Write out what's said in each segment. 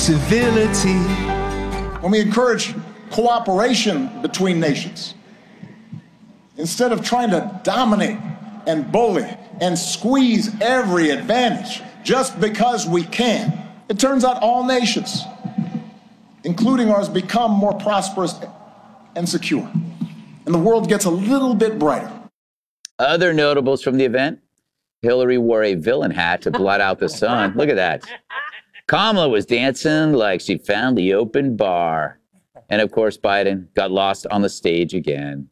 civility. When we encourage cooperation between nations, instead of trying to dominate and bully and squeeze every advantage just because we can, it turns out all nations, including ours, become more prosperous and secure. And the world gets a little bit brighter. Other notables from the event: Hillary wore a villain hat to blot out the sun. Look at that. Kamala was dancing like she found the open bar. And of course, Biden got lost on the stage again.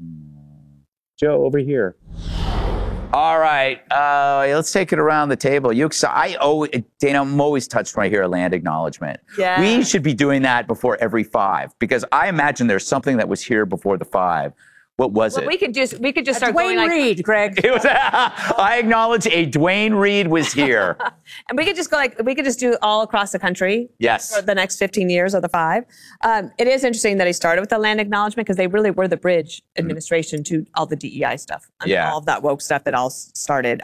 Joe, over here. All right, let's take it around the table. Dana, I'm always touched when I hear a land acknowledgement. Yeah. We should be doing that before every 5, because I imagine there's something that was here before the 5. What was it? We could just start Dwayne going like Reed, Greg. It was. I acknowledge a Dwayne Reed was here. and we could just do all across the country. Yes. For the next 15 years of the 5. It is interesting that he started with the land acknowledgement, because they really were the bridge administration to all the DEI stuff. And all of that woke stuff that all started.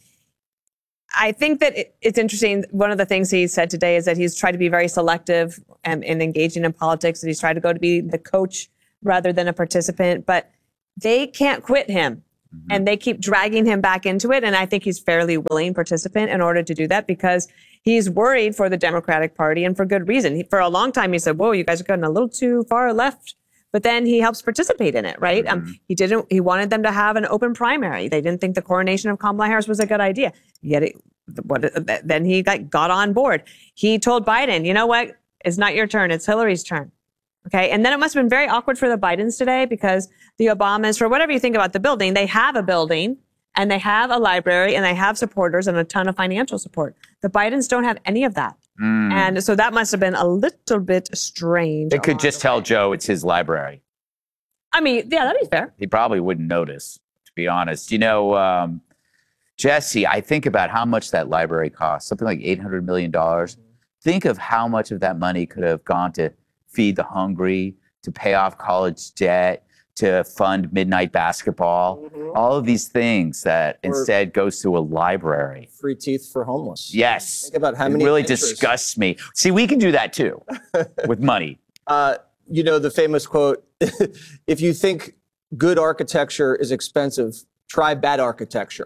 I think that it's interesting. One of the things he said today is that he's tried to be very selective in engaging in politics, and he's tried to go to be the coach rather than a participant. But they can't quit him, and they keep dragging him back into it. And I think he's fairly willing participant in order to do that, because he's worried for the Democratic Party, and for good reason. For a long time, he said, whoa, you guys are going a little too far left. But then he helps participate in it, right? He wanted them to have an open primary. They didn't think the coronation of Kamala Harris was a good idea. Yet then he got on board. He told Biden, you know what? It's not your turn. It's Hillary's turn. Okay. And then it must have been very awkward for the Bidens today, because the Obamas, for whatever you think about the building, they have a building and they have a library and they have supporters and a ton of financial support. The Bidens don't have any of that. And so that must have been a little bit strange. They could just tell Joe it's his library. I mean, yeah, that'd be fair. He probably wouldn't notice, to be honest. You know, Jesse, I think about how much that library costs, something like $800 million. Think of how much of that money could have gone to feed the hungry, to pay off college debt, to fund midnight basketball, all of these things that instead goes to a library. Free teeth for homeless. Yes. Think about how many. It really disgusts me. See, we can do that too with money. You know, the famous quote, if you think good architecture is expensive, try bad architecture.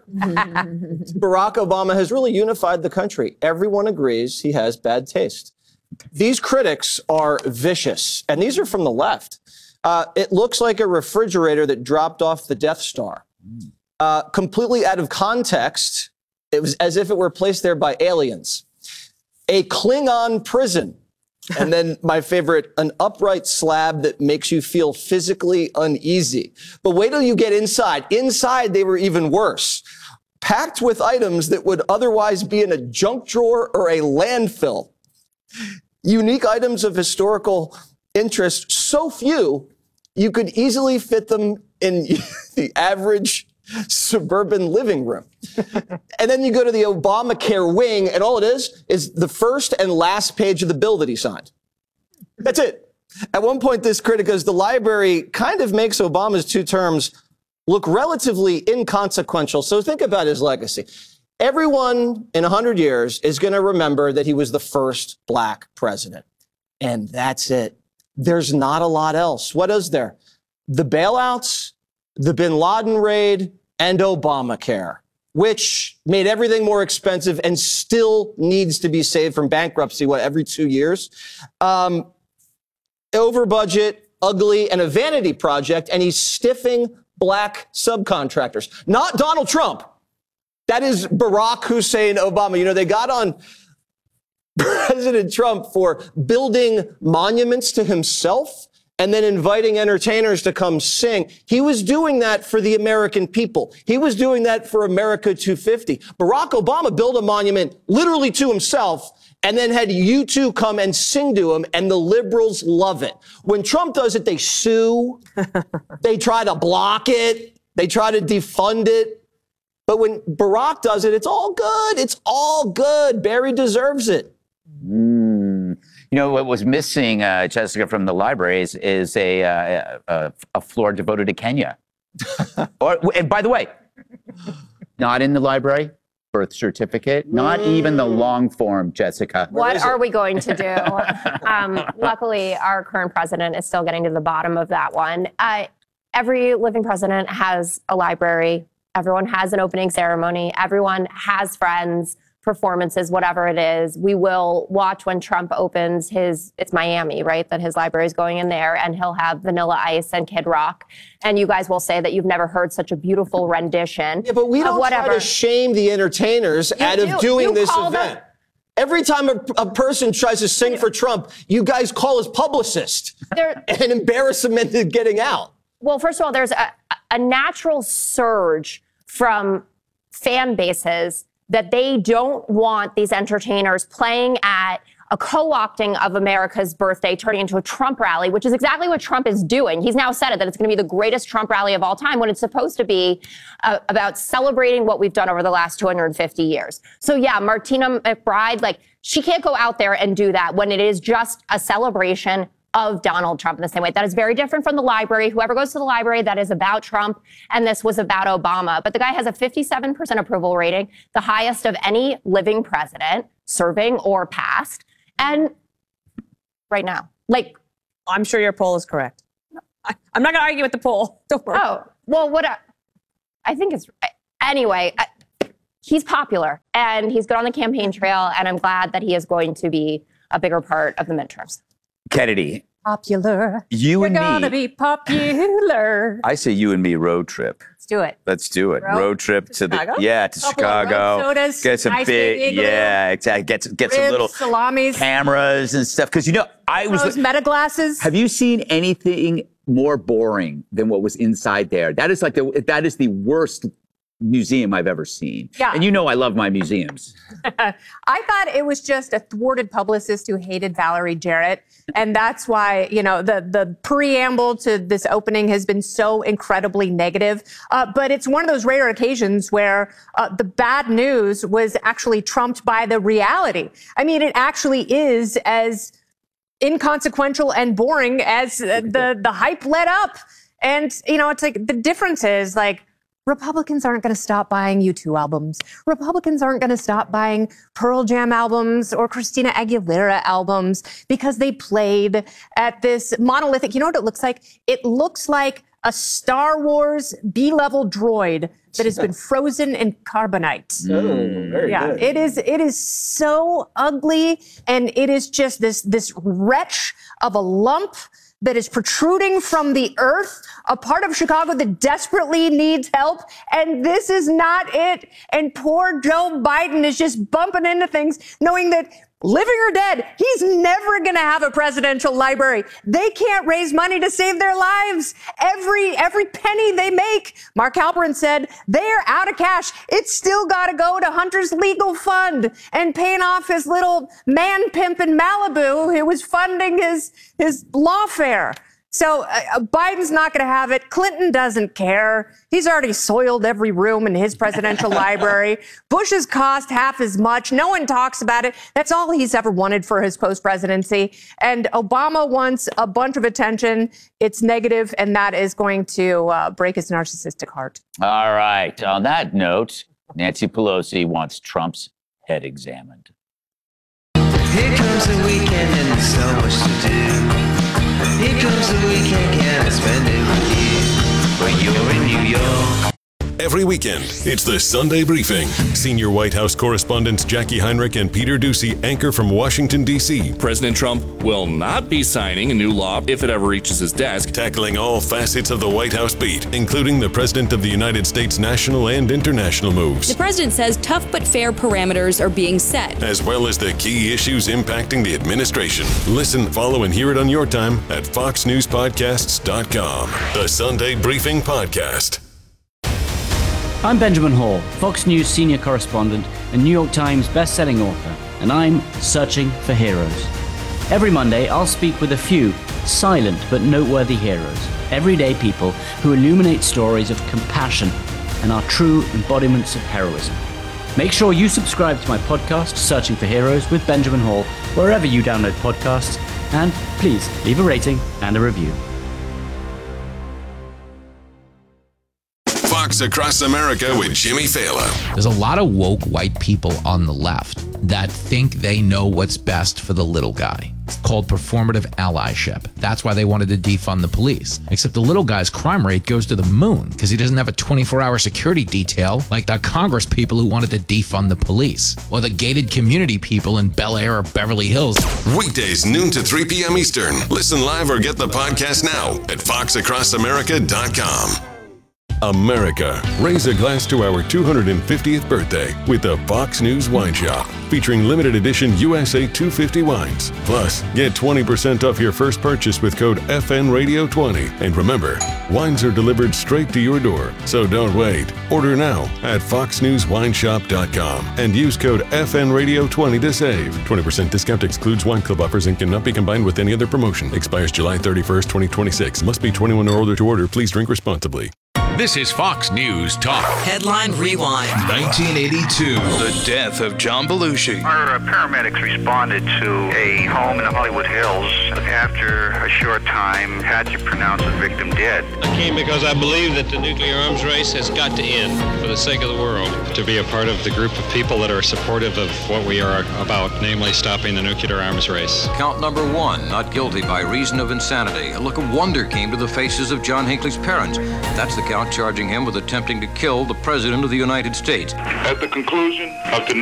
Barack Obama has really unified the country. Everyone agrees he has bad taste. These critics are vicious, and these are from the left. It looks like a refrigerator that dropped off the Death Star. Completely out of context, it was as if it were placed there by aliens. A Klingon prison. And then my favorite, an upright slab that makes you feel physically uneasy. But wait till you get inside. Inside, they were even worse. Packed with items that would otherwise be in a junk drawer or a landfill. Unique items of historical interest, so few, you could easily fit them in the average suburban living room. And then you go to the Obamacare wing, and all it is the first and last page of the bill that he signed. That's it. At one point, this critic goes, the library kind of makes Obama's 2 terms look relatively inconsequential. So think about his legacy. Everyone in 100 years is going to remember that he was the first black president. And that's it. There's not a lot else. What is there? The bailouts, the bin Laden raid, and Obamacare, which made everything more expensive and still needs to be saved from bankruptcy, every 2 years. Over budget, ugly, and a vanity project, and he's stiffing black subcontractors. Not Donald Trump. That is Barack Hussein Obama. You know, they got on President Trump for building monuments to himself and then inviting entertainers to come sing. He was doing that for the American people. He was doing that for America 250. Barack Obama built a monument literally to himself and then had U2 come and sing to him, and the liberals love it. When Trump does it, they sue. They try to block it. They try to defund it. But when Barack does it, it's all good. It's all good. Barry deserves it. You know, what was missing, Jessica, from the libraries is a floor devoted to Kenya. And by the way, not in the library, birth certificate, not even the long form, Jessica. What are we going to do? Luckily, our current president is still getting to the bottom of that one. Every living president has a library. Everyone has an opening ceremony. Everyone has friends, performances, whatever it is. We will watch when Trump opens it's Miami, right? That his library is going in there, and he'll have Vanilla Ice and Kid Rock. And you guys will say that you've never heard such a beautiful rendition. Yeah, but we don't try to shame the entertainers out of doing this event. Every time a person tries to sing for Trump, you guys call his publicist and embarrass him into getting out. Well, first of all, there's a natural surge from fan bases that they don't want these entertainers playing at a co-opting of America's birthday, turning into a Trump rally, which is exactly what Trump is doing. He's now said it, that it's going to be the greatest Trump rally of all time, when it's supposed to be about celebrating what we've done over the last 250 years. So yeah, Martina McBride, she can't go out there and do that when it is just a celebration of Donald Trump in the same way. That is very different from the library. Whoever goes to the library, that is about Trump, and this was about Obama. But the guy has a 57% approval rating, the highest of any living president, serving or past. And right now, I'm sure your poll is correct. I'm not going to argue with the poll. Don't worry. Oh, well, I think it's, anyway, he's popular and he's good on the campaign trail, and I'm glad that he is going to be a bigger part of the midterms. Kennedy. Popular. You're gonna be popular. I say you and me road trip. Let's do it. Let's do it. Road trip to Chicago? to Chicago. Sodas, get some nice big, exactly. Get some little salamis, cameras and stuff. Because I was those meta glasses. Have you seen anything more boring than what was inside there? That is that is the worst museum I've ever seen. Yeah. And I love my museums. I thought it was just a thwarted publicist who hated Valerie Jarrett. And that's why, the preamble to this opening has been so incredibly negative. But it's one of those rare occasions where the bad news was actually trumped by the reality. I mean, it actually is as inconsequential and boring as the hype led up. And, it's the difference is Republicans aren't going to stop buying U2 albums. Republicans aren't going to stop buying Pearl Jam albums or Christina Aguilera albums because they played at this monolithic, you know what it looks like? It looks like a Star Wars B-level droid that has been frozen in carbonite. Oh, very good. It is so ugly, and it is just this wretch of a lump that is protruding from the earth, a part of Chicago that desperately needs help. And this is not it. And poor Joe Biden is just bumping into things, knowing that living or dead, he's never going to have a presidential library. They can't raise money to save their lives. Every penny they make, Mark Halperin said, they're out of cash. It's still got to go to Hunter's legal fund and paying off his little man pimp in Malibu who was funding his lawfare. So Biden's not going to have it. Clinton doesn't care. He's already soiled every room in his presidential library. Bush's cost half as much. No one talks about it. That's all he's ever wanted for his post-presidency. And Obama wants a bunch of attention. It's negative, and that is going to break his narcissistic heart. All right. On that note, Nancy Pelosi wants Trump's head examined. Here comes the weekend and there's so much to do. Here comes the weekend, can I spend it with you when you're in New York? Every weekend, it's the Sunday Briefing. Senior White House correspondents Jackie Heinrich and Peter Doocy anchor from Washington, D.C. President Trump will not be signing a new law if it ever reaches his desk. Tackling all facets of the White House beat, including the President of the United States' national and international moves. The president says tough but fair parameters are being set, as well as the key issues impacting the administration. Listen, follow, and hear it on your time at FoxNewsPodcasts.com. The Sunday Briefing Podcast. I'm Benjamin Hall, Fox News senior correspondent and New York Times best-selling author, and I'm searching for heroes. Every Monday, I'll speak with a few silent but noteworthy heroes, everyday people who illuminate stories of compassion and are true embodiments of heroism. Make sure you subscribe to my podcast, Searching for Heroes with Benjamin Hall, wherever you download podcasts, and please leave a rating and a review. Fox Across America with Jimmy Fallon. There's a lot of woke white people on the left that think they know what's best for the little guy. It's called performative allyship. That's why they wanted to defund the police. Except the little guy's crime rate goes to the moon because he doesn't have a 24-hour security detail like the Congress people who wanted to defund the police, or the gated community people in Bel Air or Beverly Hills. Weekdays, noon to 3 p.m. Eastern. Listen live or get the podcast now at foxacrossamerica.com. America, raise a glass to our 250th birthday with the Fox News Wine Shop, featuring limited edition USA 250 wines. Plus, get 20% off your first purchase with code FNRadio20. And remember, wines are delivered straight to your door, so don't wait. Order now at foxnewswineshop.com and use code FNRadio20 to save. 20% discount excludes wine club offers and cannot be combined with any other promotion. Expires July 31st, 2026. Must be 21 or older to order. Please drink responsibly. This is Fox News Talk. Headline Rewind. 1982. The death of John Belushi. Our paramedics responded to a home in the Hollywood Hills. After a short time, had to pronounce the victim dead. I came because I believe that the nuclear arms race has got to end for the sake of the world. To be a part of the group of people that are supportive of what we are about, namely stopping the nuclear arms race. Count number 1, not guilty by reason of insanity. A look of wonder came to the faces of John Hinckley's parents. That's the count charging him with attempting to kill the President of the United States. At the conclusion of tonight's